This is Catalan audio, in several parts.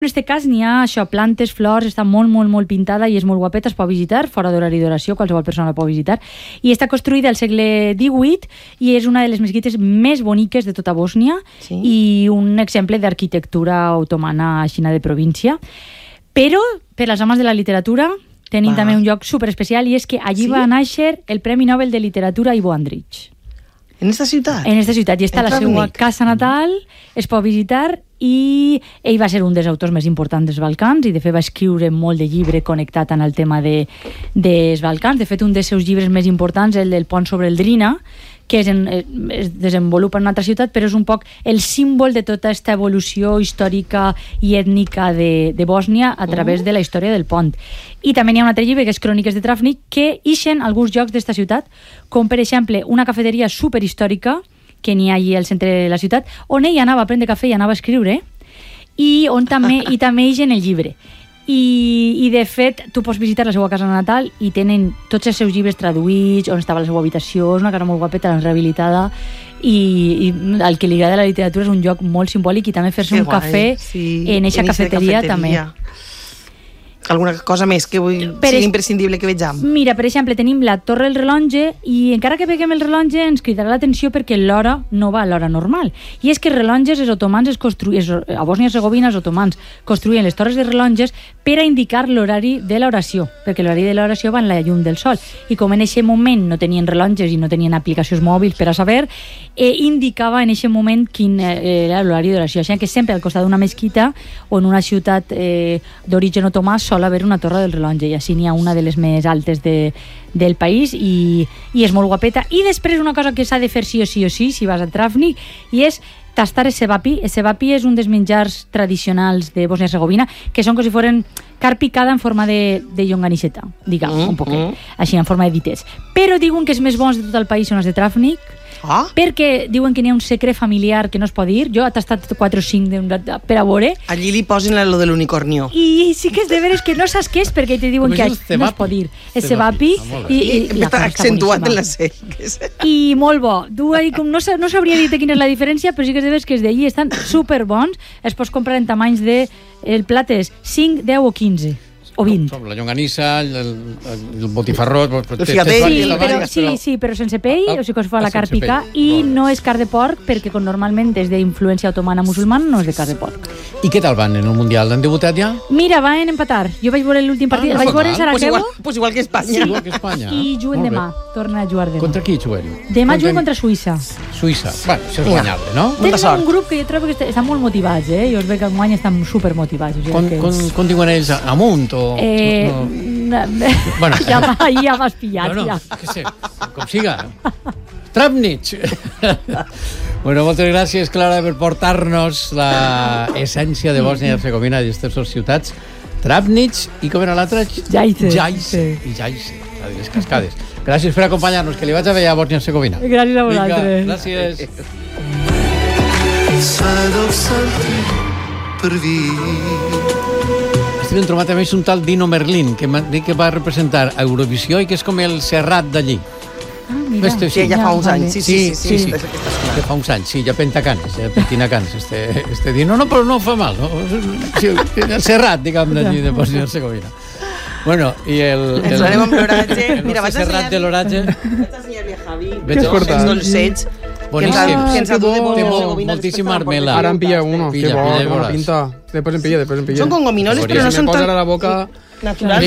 En aquest cas n'hi ha això, plantes, flors, està molt pintada i és molt guapeta, es pot visitar, fora d'horari d'oració, qualsevol persona la pot visitar. I està construïda al segle XVIII i és una de les mesquites més boniques de tota Bòsnia i un exemple d'arquitectura otomana xina de província. Però, per les ames de la literatura, tenim també un lloc superespecial i és que allí va néixer el Premi Nobel de Literatura Ivo Andrić. En esta ciutat? En esta ciutat, i està a la seva casa natal, es pot visitar, i ell va ser un dels autors més importants dels Balcans i de fet va escriure molt de llibre connectat amb el tema dels Balcans. De fet, un dels seus llibres més importants, el del Pont sobre el Drina, que es desenvolupa en una altra ciutat, però és un poc el símbol de tota aquesta evolució històrica i ètnica de Bòsnia a través de la història del pont. I també hi ha un altre llibre, que és Cròniques de Travnik, que ixen alguns llocs d'esta ciutat, com per exemple una cafeteria superhistòrica que n'hi ha allí al centre de la ciutat, on ell anava a prendre cafè i anava a escriure, i també ix en el llibre. I de fet tu pots visitar la seva casa natal i tenen tots els seus llibres traduïts, on estava la seva habitació, és una casa molt guapeta, rehabilitada, i al que li agrada la literatura és un lloc molt simbòlic, i també fer-se un cafè en eixa cafeteria també. Alguna cosa més que sigui imprescindible que vegem? Mira, per exemple, tenim la Torre del Rellotge, i encara que veiem el rellotge ens cridarà l'atenció perquè l'hora no va a l'hora normal. I és que rellotges els otomans a Bòsnia-Hercegovina els otomans construïen les torres de rellotges per a indicar l'horari de l'oració, perquè l'horari de l'oració va en la llum del sol. I com en aquest moment no tenien rellotges i no tenien aplicacions mòbils per a saber, indicava en aquest moment quin era l'horari d'oració. Així que sempre al costat d'una mesquita o en una ciutat d'origen otomà sol haver una torre del rellotge, i així n'hi ha una de les més altes del país, i és molt guapeta. I després una cosa que s'ha de fer sí o sí si vas a Travnik, i és tastar el sevapi. El sevapi és un dels menjars tradicionals de Bòsnia-Hercegovina, que són com si foren carn picada en forma de llonganisseta, diguem, un poquet, així en forma de dites. Però diuen que els més bons de tot el país són els de Travnik, perquè diuen que n'hi ha un secret familiar que no es pot dir. Jo he tastat 4 o 5 per a veure. Allí li posen lo de l'unicornio. I sí que és de veres que no saps què és, perquè te diuen que no es pot dir. El cevapi. I està accentuat en la C. I molt bo. No sabria dir quina és la diferència, però sí que és de veres que és d'allí. Estan superbons. Es pots comprar en tamanys de... El plat és 5, 10 o 15. O 20. La llonganissa, el botifarró... Sí, però sense pell, o sigui que es fa la carn picar, i no és carn de porc, perquè normalment és d'influència otomana musulmana, no és de carn de porc. I què tal van en el Mundial? Han debutat ja? Mira, van empatar. Jo vaig veure l'últim partit, vaig veure en Sarajevo. Pues igual que Espanya. I juguen demà, tornen a jugar demà. Contra qui juguen? Demà juguen contra Suïssa. Suïssa, bueno, això és guanyable, no? Tenen un grup que jo trobo que estan molt motivats, Jo els veig que enguany estan supermotivats. Com diuen ells, amunt o... Bueno, ja m'has pillat. No, què sé, com siga. Travnik. Bueno, moltes gràcies, Clara, per portar-nos l'essència de Bòsnia i Hercegovina d'aquestes dues ciutats. Travnik i com era l'altra? Jajce. I Jajce, de les cascades. Gràcies per acompanyar-nos, que li vaig a veure a Bòsnia i Hercegovina. Gràcies a vosaltres. Gràcies. Hem trobat a més un tal Dino Merlin, que va representar a Eurovisió i que és com el Serrat d'allí. Sí, ja fa uns anys. Sí. Ja fa uns anys, ja pentacanes, ja pentinacanes. Este Dino, no, però no fa mal, no? El Serrat, diguem, d'allí, de Bòsnia i Hercegovina. Bueno, i ens anem amb l'oratge. Mira, vaig Serrat de l'oratge. Vaig ensenyar-li a Javi. Què es porta? Els dolcets. Boníssim. Que ens ha dut de Bòsnia-Hercegovina. Moltíssima armela. Ara em pilla uno. Que bo, com la pinta. Després em pilla. Són com gominoles, però no són tan... Si me posa a la boca... naturals.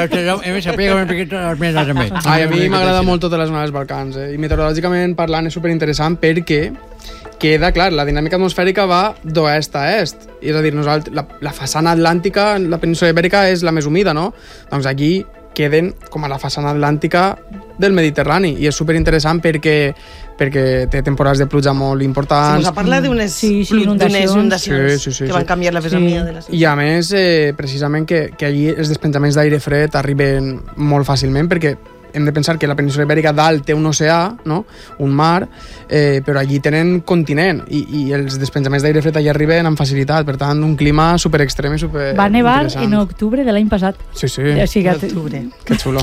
A mi m'agrada molt totes les zones dels Balcans, i meteorològicament parlant és superinteressant perquè queda, clar, la dinàmica atmosfèrica va d'oest a est, és a dir, la façana atlàntica, la península ibèrica és la més humida, no? Doncs aquí queden com a la façana atlàntica del Mediterrani, i és superinteressant perquè té temporades de pluja molt importants. Ens parla d'unes inundacions que van canviar la fesomia de la ciutat. I a més, precisament que allí els despenjaments d'aire fred arriben molt fàcilment, perquè hem de pensar que la península Ibèrica dalt té un oceà, no? Un mar, però allí tenen continent i els despenjaments d'aire fred allà arriben amb facilitat, per tant, un clima super extrem i super Va nevar interessant. en octubre de l'any passat. Sí. O sigui, Octubre. Que xulo.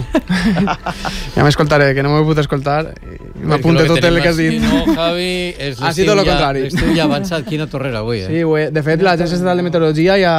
Ja m'escoltaré, que no m'he pogut escoltar. M'apunta tot el que has dit. No, Javi, és Ha sido lo contrari. l'estiu ja avançat Quina Torrera avui, Sí, de fet, l'Agència Estatal de Meteorologia ja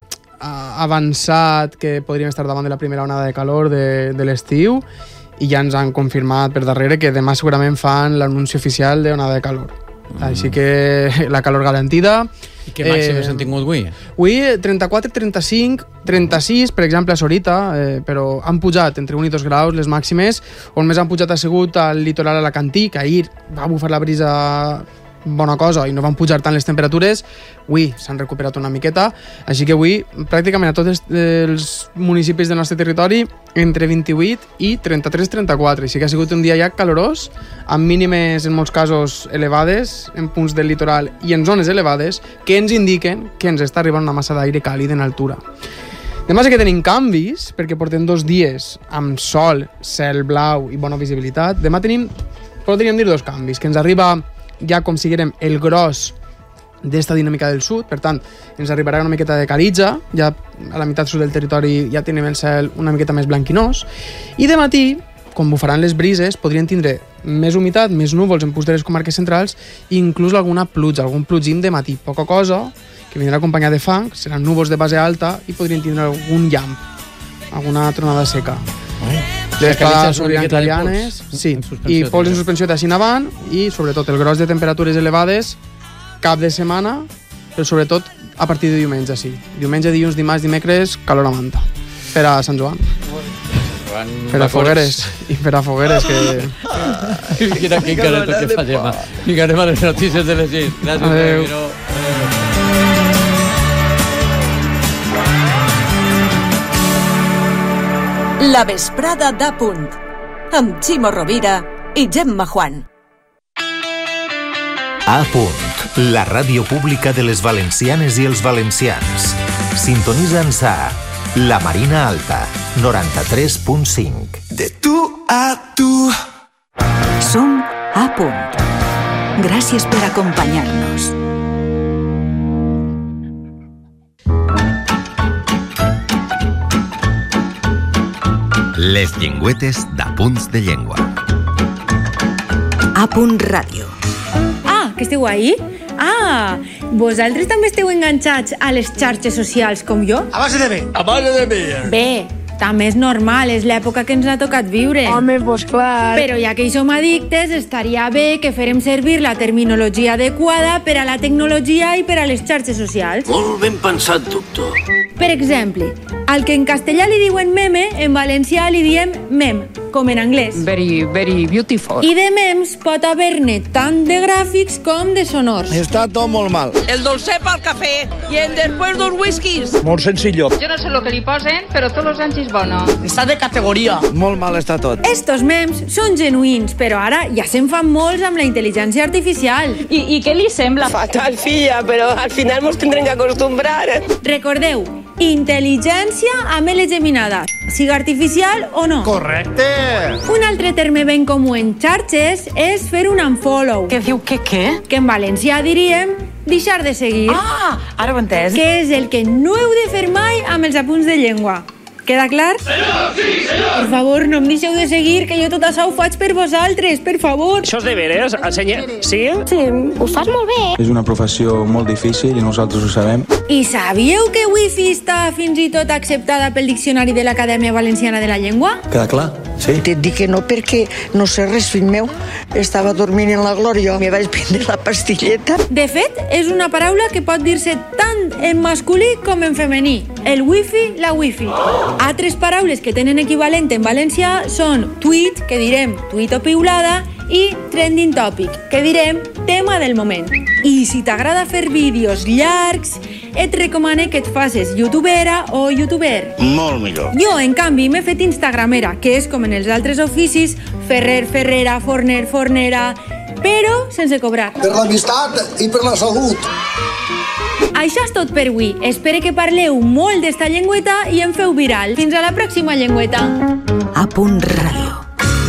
ha avançat que podríem estar davant de la primera onada de calor de l'estiu i ja ens han confirmat per darrere que demà segurament fan l'anunci oficial d'onada de calor. Així que la calor garantida. I què màximes han tingut avui? Avui 34, 35, 36, per exemple, a Sorita, però han pujat entre 1 i 2 graus les màximes. On més han pujat ha sigut al litoral alacantí, que ahir va bufar la brisa bona cosa i no van pujar tant les temperatures. Avui s'han recuperat una miqueta, així que avui pràcticament a tots els municipis del nostre territori entre 28 i 33-34, així que ha sigut un dia ja calorós, amb mínimes en molts casos elevades en punts del litoral i en zones elevades que ens indiquen que ens està arribant una massa d'aire càlid en altura. Demà sí que tenim canvis, perquè portem 2 dies amb sol, cel blau i bona visibilitat. Demà tenim, podríem dir, 2 canvis, que ens arriba ja com si diguem el gros d'esta dinàmica del sud, per tant ens arribarà una miqueta de calitja, ja a la meitat sud del territori ja tenim el cel una miqueta més blanquinós, i de matí, com bufaran les brises, podrien tindre més humitat, més núvols en punts de les comarques centrals i inclús alguna pluja, algun plugim de matí, poca cosa, que vindrà acompanyat de fang, seran núvols de base alta i podrien tindre algun llamp, alguna tronada seca. Les clars obririen clarianes, sí, i pols en suspensió d'ací en avant i sobretot el gros de temperatures elevades cap de setmana, però sobretot a partir de diumenge, sí. Diumenge, dilluns, dimarts, dimecres, calor a manta per a Sant Joan. Per a fogueres i per a fogueres que... Quina careta que fa Gemma. Vinga, anem a les notícies de les 6. Gràcies, Adéu. La vesprada d'A Punt, amb Ximo Rovira i Gemma Juan. A Punt, la ràdio pública de les valencianes i els valencians. Sintonitza'ns a La Marina Alta, 93.5. De tu a tu. Som A Punt. Gràcies per acompanyar-nos. Les llengüetes d'Apunts de Llengua. A Punt Ràdio. Que esteu ahí? Vosaltres també esteu enganxats a les xarxes socials com jo? A base de bé. Bé, també és normal, és l'època que ens ha tocat viure. Home, pues clar. Però ja que hi som addictes, estaria bé que fèrem servir la terminologia adequada per a la tecnologia i per a les xarxes socials. Molt ben pensat, doctor. Per exemple, al que en castellà li diuen meme, en valencià li diem mem, com en anglès. Very, very beautiful. I de mems pot haver-ne tant de gràfics com de sonors. Està tot molt mal. El dolcet al café i després dos whiskies. Molt sencillo. Yo no sé lo que li posen, però tots els anys és bueno. Està de categoria. Molt mal està tot. Estos mems són genuïns, però ara ja se'n fan molts amb la intel·ligència artificial. I què li sembla? Fatal, filla, però al final mos tindrem que acostumbrar. Recordeu, intel·ligència amb L geminada, siga artificial o no. Correcte. Un altre terme ben comú en xarxes és fer un unfollow. Què diu què? Que en valencià diríem deixar de seguir. Ara ho he entès. Que és el que no heu de fer mai amb els apunts de llengua. Queda clar? Sí, senyor! Per favor, no em deixeu de seguir, que jo tot això ho faig per vosaltres, per favor. Això és de veres? Sí? Sí, ho fas molt bé. És una professió molt difícil i nosaltres ho sabem. I sabíeu que Wi-Fi està fins i tot acceptada pel Diccionari de l'Acadèmia Valenciana de la Llengua? Queda clar? Sí? Et dic que no perquè no sé res, fill meu. Estava dormint en la glòria, me vaig prendre la pastilleta. De fet, és una paraula que pot dir-se tant en masculí com en femení. El wifi, la wifi. Altres paraules que tenen equivalent en valencià són tweet, que direm tuit o piulada, i trending topic, que direm tema del moment. I si t'agrada fer vídeos llargs, et recomane que et facis youtubera o youtuber. Molt millor. Jo, en canvi, m'he fet instagramera, que és com en els altres oficis, ferrer, ferrera, forner, fornera, però sense cobrar. Per l'amistat i per la salut. Això és tot per avui. Espero que parleu molt d'esta llengüeta i en feu viral. Fins a la pròxima llengüeta. A Punt Ràdio.